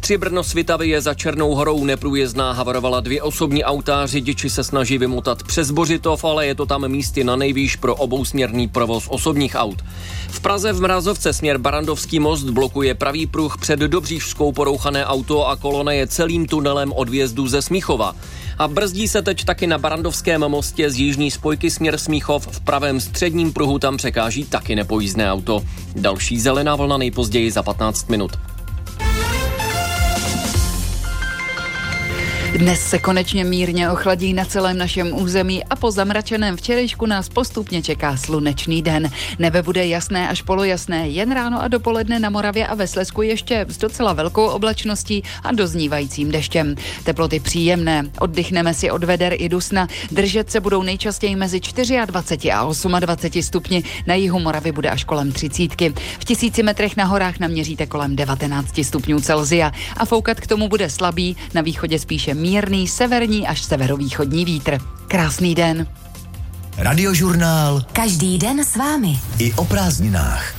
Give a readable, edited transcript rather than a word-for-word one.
Při Brno-Svitavě je za Černou Horou neprůjezdná, havarovala 2 osobní auta, řidiči se snaží vymotat přes Bořitov, ale je to tam místy na nejvýš pro obousměrný provoz osobních aut. V Praze v Mrazovce směr Barandovský most blokuje pravý pruh před Dobříšskou porouchané auto a kolona je celým tunelem od vjezdu ze Smíchova. A brzdí se teď taky na Barandovském mostě z jižní spojky směr Smíchov, v pravém středním pruhu tam překáží taky nepojízdné auto. Další zelená vlna nejpozději za 15 minut. Dnes se konečně mírně ochladí na celém našem území a po zamračeném včerejšku nás postupně čeká slunečný den. Nebe bude jasné až polojasné, jen ráno a dopoledne na Moravě a ve Slezsku ještě s docela velkou oblačností a doznívajícím deštěm. Teploty příjemné, oddychneme si od veder i dusna, držet se budou nejčastěji mezi 24 a 28 stupni, na jihu Moravy bude až kolem 30. V 1000 metrech na horách naměříte kolem 19 stupňů Celsia a foukat k tomu bude slabý, na východě spíše mírný severní až severovýchodní vítr. Krásný den. Radiožurnál. Každý den s vámi. I o prázdninách.